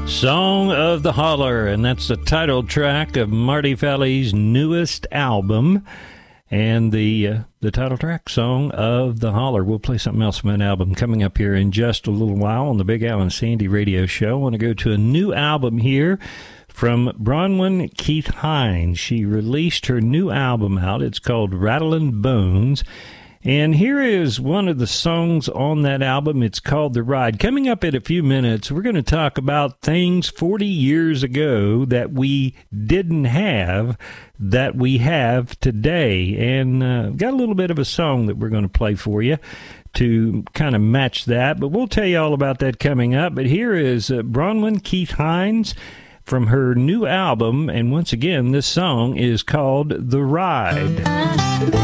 Song of the Holler, and that's the title track of Marty Falley's newest album. And the title track, Song of the Holler. We'll play something else from that album coming up here in just a little while on the Big Al and Sandy radio show. I want to go to a new album here from Bronwyn Keith Hynes. She released her new album out. It's called Rattlin' Bones. And here is one of the songs on that album. It's called The Ride. Coming up in a few minutes, we're going to talk about things 40 years ago that we didn't have that we have today. And got a little bit of a song that we're going to play for you to kind of match that. But we'll tell you all about that coming up. But here is Bronwyn Keith Hynes from her new album. And once again, this song is called The Ride.